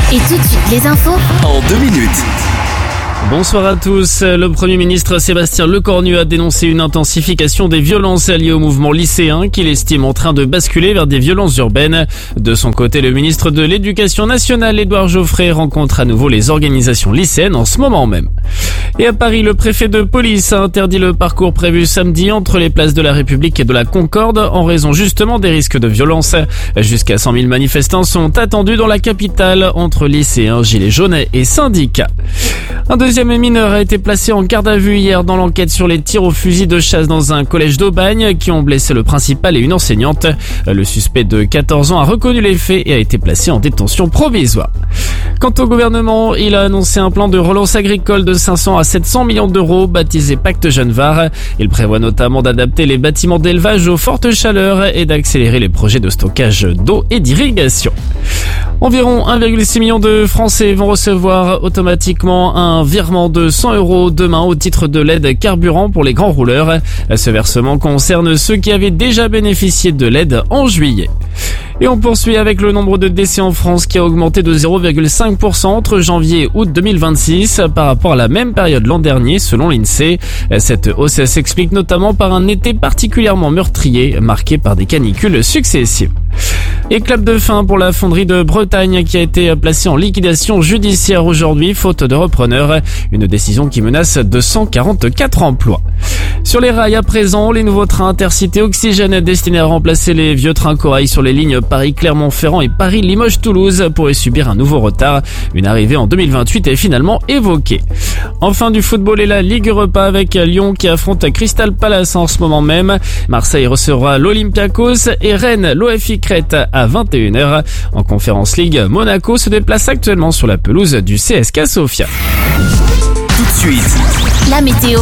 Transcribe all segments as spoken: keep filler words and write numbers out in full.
Et tout de suite, les infos en deux minutes. Bonsoir à tous. Le Premier ministre Sébastien Lecornu a dénoncé une intensification des violences liées au mouvement lycéen qu'il estime en train de basculer vers des violences urbaines. De son côté, le ministre de l'Éducation nationale, Édouard Geoffrey, rencontre à nouveau les organisations lycéennes en ce moment même. Et à Paris, le préfet de police a interdit le parcours prévu samedi entre les places de la République et de la Concorde en raison justement des risques de violence. Jusqu'à cent mille manifestants sont attendus dans la capitale entre lycéens, gilets jaunes et syndicats. Un deuxième mineur a été placé en garde à vue hier dans l'enquête sur les tirs au fusil de chasse dans un collège d'Aubagne qui ont blessé le principal et une enseignante. Le suspect de quatorze ans a reconnu les faits et a été placé en détention provisoire. Quant au gouvernement, il a annoncé un plan de relance agricole de cinq cents à sept cents millions d'euros baptisé Pacte Jeune Var. Il prévoit notamment d'adapter les bâtiments d'élevage aux fortes chaleurs et d'accélérer les projets de stockage d'eau et d'irrigation. Environ un virgule six million de Français vont recevoir automatiquement un virement de cent euros demain au titre de l'aide carburant pour les grands rouleurs. Ce versement concerne ceux qui avaient déjà bénéficié de l'aide en juillet. Et on poursuit avec le nombre de décès en France qui a augmenté de zéro virgule cinq pour cent entre janvier et août deux mille vingt-six par rapport à la même période l'an dernier selon l'INSEE. Cette hausse s'explique notamment par un été particulièrement meurtrier marqué par des canicules successives. Et clap de fin pour la fonderie de Bretagne qui a été placée en liquidation judiciaire aujourd'hui faute de repreneur. Une décision qui menace deux cent quarante-quatre emplois. Sur les rails à présent, les nouveaux trains intercités Oxygène destinés à remplacer les vieux trains corail sur les lignes Paris-Clermont-Ferrand et Paris-Limoges-Toulouse pourraient subir un nouveau retard. Une arrivée en deux mille vingt-huit est finalement évoquée. Enfin du football et la Ligue Europa avec Lyon qui affronte Crystal Palace en ce moment même. Marseille recevra l'Olympiakos et Rennes l'O F I Crète à vingt et une heures. En Conference League, Monaco se déplace actuellement sur la pelouse du C S K A Sofia. Tout de suite, la météo.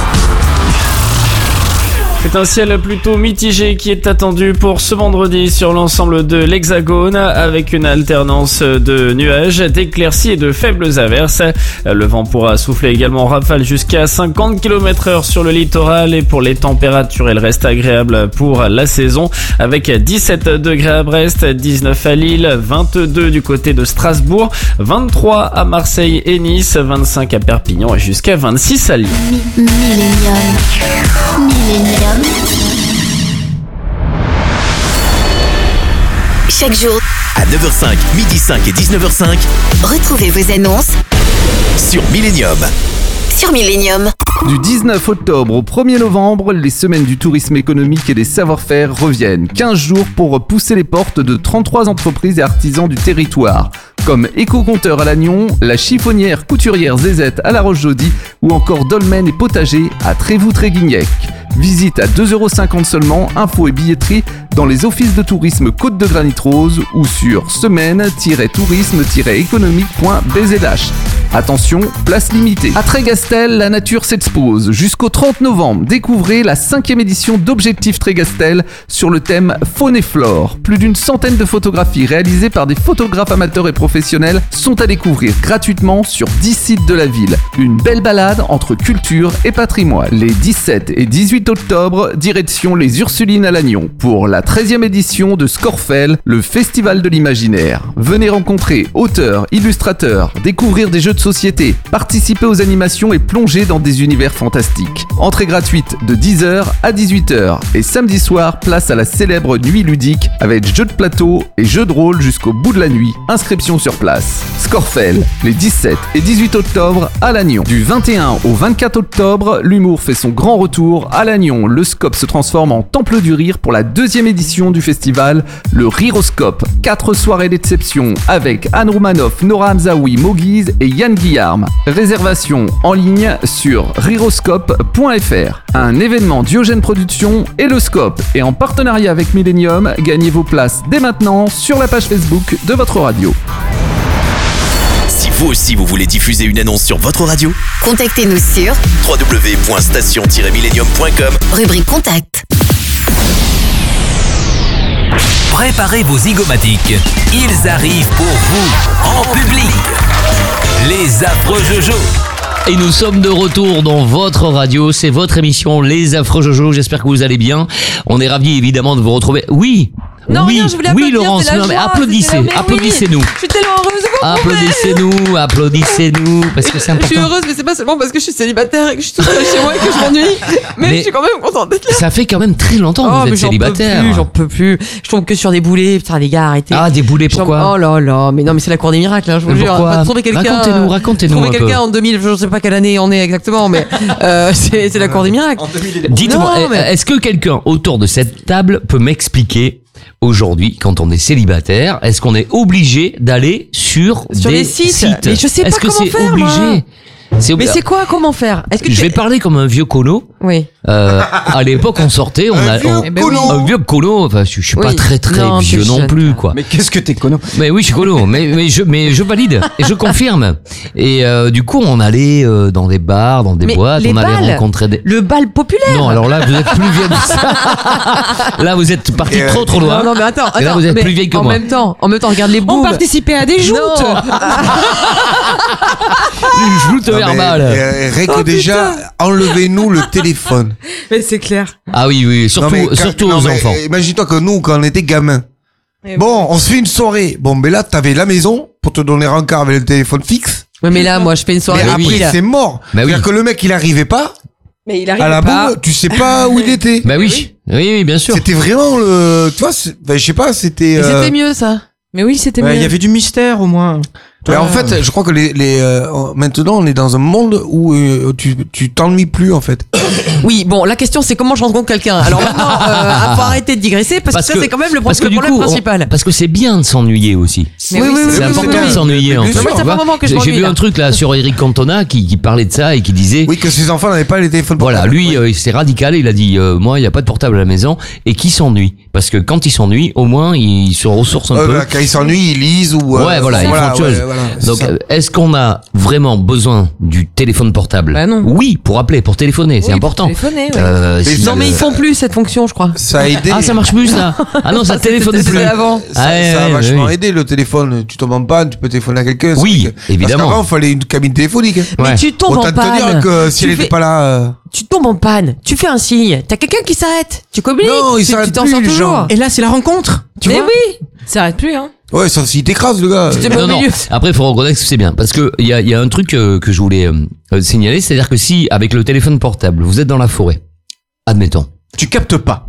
C'est un ciel plutôt mitigé qui est attendu pour ce vendredi sur l'ensemble de l'Hexagone avec une alternance de nuages, d'éclaircies et de faibles averses. Le vent pourra souffler également en rafale jusqu'à cinquante kilomètres heure sur le littoral et pour les températures, elles restent agréables pour la saison avec dix-sept degrés à Brest, dix-neuf à Lille, vingt-deux du côté de Strasbourg, vingt-trois à Marseille et Nice, vingt-cinq à Perpignan et jusqu'à vingt-six à Lyon. Millennium. Millennium. Chaque jour, à neuf heures cinq, midi cinq et dix-neuf heures cinq, retrouvez vos annonces sur Millennium. Sur Millennium. Du dix-neuf octobre au premier novembre, les semaines du tourisme économique et des savoir-faire reviennent. quinze jours pour pousser les portes de trente-trois entreprises et artisans du territoire, comme Éco-Compteur à Lannion, la chiffonnière couturière Zézette à La Roche-Jaudy ou encore Dolmen et Potager à Trévoux-Tréguignec. Visite à deux euros cinquante seulement, infos et billetterie dans les offices de tourisme Côte de Granit Rose ou sur semaine tiret tourisme tiret économique point b z h. Attention, place limitée. À Trégastel, la nature s'expose. Jusqu'au trente novembre, découvrez la cinquième édition d'Objectif Trégastel sur le thème Faune et Flore. Plus d'une centaine de photographies réalisées par des photographes amateurs et professionnels sont à découvrir gratuitement sur dix sites de la ville. Une belle balade entre culture et patrimoine. Les dix-sept et dix-huit octobre, direction les Ursulines à Lannion pour la treizième édition de Scorfel, le festival de l'imaginaire. Venez rencontrer auteurs, illustrateurs, découvrir des jeux de société, participer aux animations et plonger dans des univers fantastiques. Entrée gratuite de dix heures à dix-huit heures et samedi soir, place à la célèbre nuit ludique avec jeux de plateau et jeux de rôle jusqu'au bout de la nuit. Inscription sur place. Scorfel, les dix-sept et dix-huit octobre à Lannion. Du vingt et un au vingt-quatre octobre, l'humour fait son grand retour à Lannion. Le Scope se transforme en temple du rire pour la deuxième édition du festival, le Riroscope. Quatre soirées d'exception avec Anne Roumanoff, Nora Hamzaoui, Moguiz et Yann Guillarme. Réservation en ligne sur riroscope point f r. Un événement Diogène Productions et le Scope. Et en partenariat avec Millennium, gagnez vos places dès maintenant sur la page Facebook de votre radio. Si vous aussi vous voulez diffuser une annonce sur votre radio, Contactez-nous sur w w w point station tiret millennium point com, rubrique Contact. Préparez vos zygomatiques. Ils arrivent pour vous, en public. Les affreux Jojo. Et nous sommes de retour dans votre radio, c'est votre émission Les Affreux Jojo, j'espère que vous allez bien. On est ravis évidemment de vous retrouver. Oui, Non, oui, rien, je voulais oui, applaudir, Laurence, c'est la non, mais joie, applaudissez, c'était la- mais oui. applaudissez-nous. Je suis tellement heureuse de vous retrouver. Applaudissez-nous, applaudissez-nous, parce que c'est Je suis important. heureuse, mais c'est pas seulement parce que je suis célibataire et que je suis toute seule chez moi et que je m'ennuie. Mais, Mais- je suis quand même contente d'être là. Ça fait quand même très longtemps que Oh, vous mais êtes j'en peux célibataire. plus, j'en peux plus. Je tombe que sur des boulets. Putain, les gars, arrêtez. Ah, des boulets, J'en- pourquoi Oh là là, mais non, mais c'est la cour des miracles, hein, je vous Mais jure. pourquoi Faut trouver quelqu'un. Racontez-nous, racontez-nous Trouver un peu. quelqu'un en deux mille, je sais pas quelle année on est exactement, mais euh, c'est c'est la cour des miracles. Dites-moi, Non, mais- est-ce que quelqu'un autour de cette table peut m'expliquer aujourd'hui, quand on est célibataire, est-ce qu'on est obligé d'aller sur, Sur des les sites Mais je sais pas Est-ce que comment c'est faire, obligé moi. C'est obli- Mais c'est quoi, comment faire? Est-ce que Je tu- vais parler comme un vieux colo. Oui. Euh, à l'époque, on sortait, on a vieux on- Eh ben oui. un vieux colo. Enfin, je, je suis pas Oui. très très Non, vieux t'es non jeune, plus, toi. quoi. Mais qu'est-ce que t'es colo? Mais oui, je suis colo, mais, mais je mais je valide et je confirme. Et euh, du coup, on allait euh, dans des bars, dans des Mais boîtes, les on allait balles, rencontrer des. Le bal populaire. Non, alors là, vous êtes plus vieux que ça. Là, vous êtes parti Et, euh, trop trop loin. Non, non, mais attends, Et là, attends, vous êtes mais plus vieille que en moi. même temps, en même temps, regarde les On boobs. participait à des joutes. Non. Une joute Non, mais, verbale. euh, rien que Oh, déjà, enlevez-nous le téléphone. Mais c'est clair. Ah oui, oui, surtout, Non, mais quand- surtout non, aux mais, enfants. euh, Imagine-toi que nous, quand on était gamins, bon, on se fait une soirée. Bon, mais là, t'avais la maison pour te donner rencard avec le téléphone fixe. Ouais, mais là, moi, je fais une Mais soirée oui. pile. après, c'est mort. Bah oui. C'est-à-dire que le mec, il arrivait pas. Mais il À arrive la pas. boum, tu sais pas où il était. Bah oui, oui, oui, bien sûr. C'était vraiment le, tu vois, c'est- ben, je sais pas, c'était, Mais euh, c'était mieux, ça. Mais oui, c'était Ouais, mieux. il y avait du mystère au moins. mais en fait, je crois que les, les, euh, maintenant, on est dans un monde où euh, tu, tu t'ennuies plus, en fait. Oui, bon, la question, c'est comment je rencontre quelqu'un. Alors maintenant, euh, faut arrêter de digresser parce, Parce que, que- ça, c'est quand même le, Parce que le du problème coup, on- principal. parce que c'est bien de s'ennuyer aussi. Mais oui, oui, C'est oui, important oui, de oui. s'ennuyer en Mais fait. bien sûr. Moi, ça fait un Tu vois, moment que je J'ai m'ennuie, vu là. un truc là sur Eric Cantona qui, qui parlait de ça et qui disait Oui, que ses enfants n'avaient pas les téléphones voilà, portables. lui, Oui. euh, c'est radical. Il a dit, euh, moi, il y a pas de portable à la maison et qui s'ennuie. Parce que quand il s'ennuie, au moins, il se ressource un Euh, peu. bah, quand ils s'ennuient, ils lisent ou. euh, Ouais, voilà, ils font autre chose. ouais, voilà, c'est Donc, ça. euh, est-ce qu'on a vraiment besoin du téléphone portable Bah non. Oui, pour appeler, pour téléphoner, c'est Oui, important. pour téléphoner, ouais. Euh, Mais si- Non, mais ils euh, font plus cette fonction, je crois. Ça a aidé. Ah, ça marche plus ça. Ah non, ça C'était- téléphone c'était plus. avant. Ça, Ah, ouais, ça a ouais, vachement oui. aidé le téléphone. Tu tombes en panne, tu peux téléphoner à quelqu'un. c'est Oui, vrai que- évidemment. Parce qu'avant, il fallait une cabine téléphonique. Ouais. Mais tu tombes Autant en te dire panne. que si Tu elle fais- n'était pas là. euh, Tu tombes en panne. Tu fais un signe. T'as quelqu'un qui s'arrête. Tu communiques. Non, ils tu, s'arrêtent tu t'en plus, sors les toujours. gens. Et là, c'est la rencontre. Tu Mais vois oui. Ça arrête plus, hein. Ouais, sauf s'il t'écrase, le gars. Tu- Non, au non. milieu. Après, il faut reconnaître que c'est bien. Parce que il y a, il y a un truc euh, que je voulais euh, signaler, c'est-à-dire que si, avec le téléphone portable, vous êtes dans la forêt, admettons. Tu captes pas.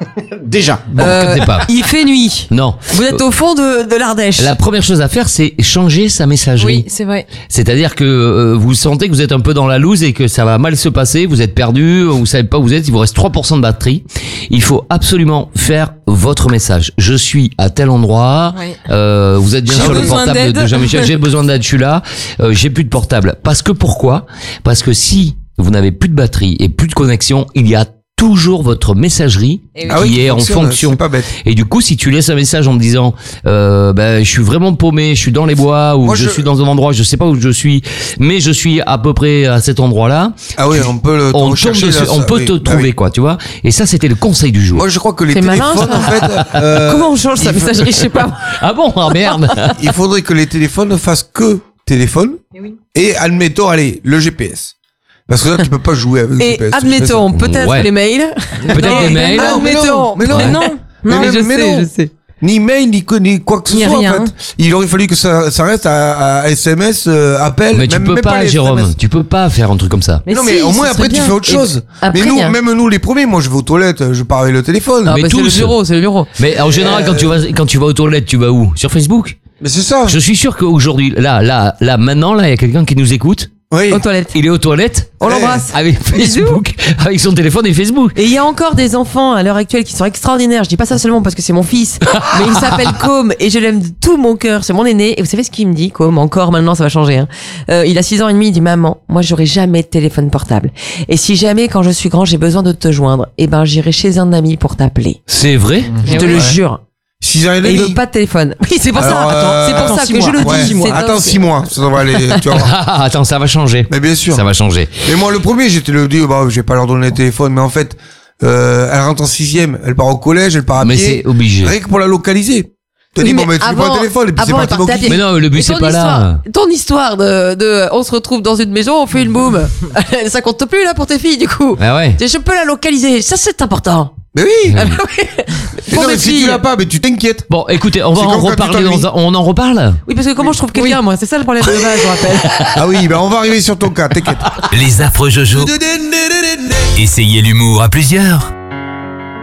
Déjà. Bon, Euh, captez pas. Il fait nuit. Non. Vous êtes au fond de, de l'Ardèche. La première chose à faire, c'est changer sa messagerie. Oui, c'est vrai. C'est-à-dire que euh, vous sentez que vous êtes un peu dans la loose et que ça va mal se passer, vous êtes perdu, vous savez pas où vous êtes, il vous reste trois pour cent de batterie. Il faut absolument faire votre message. Je suis à tel endroit, Oui. euh, vous êtes bien J'ai sur le besoin portable d'aide. de Jean-Michel, j'ai besoin d'aide, je suis là, euh, j'ai plus de portable. Parce que pourquoi ? Parce que si vous n'avez plus de batterie et plus de connexion, il y a toujours votre messagerie Et oui. Ah oui, qui qui est en fonctionne, fonction. c'est pas bête. Et du coup, si tu laisses un message en me disant, euh, ben, je suis vraiment paumé, je suis dans les bois, ou Moi, je, je- suis dans un endroit, je sais pas où je suis, mais je suis à peu près à cet endroit-là, Ah oui, on peut le on, tombe rechercher, dessus, là, on ça, peut oui. te Ah trouver, oui. quoi, tu vois. Et ça, c'était le conseil du jour. Moi, je crois que les C'est malin, téléphones, ça. en fait. euh, Comment on change sa il- messagerie, je sais pas. Ah bon, ah merde. Il faudrait que les téléphones ne fassent que téléphone. Et oui. Et admettons, allez, le G P S. Parce que là, tu peux pas jouer avec le Et G P S. admettons, peut-être Ouais. les mails. Peut-être les mails. Non, mais non, Admettons. mais non. Mais non. Mais Non, même- je mais sais, non. je sais. Ni mail, ni, co- ni quoi que ce Ni soit, rien. en fait. Il aurait fallu que ça, ça reste à, à S M S, euh, appel. Mais tu même, peux même pas, les Jérôme, S M S. tu peux pas faire un truc comme ça. Mais non, si, mais au ce moins serait après, tu bien. fais autre Et chose. après, mais nous, il y a- même nous, les premiers, moi, je vais aux toilettes, je pars avec le téléphone. Ah, Mais bah, c'est le tous. bureau, c'est le bureau. Mais en général, quand tu vas, quand tu vas aux toilettes, tu vas où? Sur Facebook? Mais c'est ça. Je suis sûr qu'aujourd'hui, là, là, là, maintenant, là, il y a quelqu'un qui nous écoute. Oui. Aux toilettes. Il est aux toilettes. On l'embrasse. Avec Facebook, avec son téléphone et Facebook. Et il y a encore des enfants à l'heure actuelle qui sont extraordinaires. Je dis pas ça seulement parce que c'est mon fils, mais il s'appelle Com et je l'aime de tout mon cœur. C'est mon aîné. Et vous savez ce qu'il me dit, Com? Encore maintenant, ça va changer. Hein. Euh, il a six ans et demi. Il dit maman, moi j'aurai jamais de téléphone portable. Et si jamais quand je suis grand j'ai besoin de te joindre, eh ben j'irai chez un ami pour t'appeler. C'est vrai? Je te le jure. six ans et Et demi. il veut pas de téléphone. Oui, c'est pour Alors, ça. euh, C'est pour attends, ça six que je mois. le Ouais. dis. C'est Attends, dingue. six mois. Ça va aller, tu vas voir. Ah, attends, ça va changer. Mais bien sûr. Ça va changer. Mais moi, le premier, j'étais le dit, bah, je vais pas leur donner le téléphone, mais en fait, euh, elle rentre en sixième, elle part au collège, elle part à Mais pied. c'est obligé. Rien que pour la localiser. T'as Oui, dit, bon, mais mais tu lui prends avant- le téléphone, et puis c'est avant, parti elle mon partait à kiff. pied. Mais non, le but Et c'est ton pas histoire, là. ton histoire de, de, on se retrouve dans une maison, on fait une boum. Ça compte plus là pour tes filles du coup. Ah ouais. Je peux la localiser, ça c'est important. Mais oui. Ah bah oui. Et Pour non, mes mais si filles. tu l'as pas, mais tu t'inquiètes. Bon, écoutez, on va C'est en comme quand tu reparler t'ennuies. dans un... On en reparle Oui, parce que comment je trouve quelqu'un, moi, c'est ça le problème de base, je rappelle. Ah oui, bah on va arriver sur ton cas, t'inquiète. Les affreux Jojo. Essayez l'humour à plusieurs.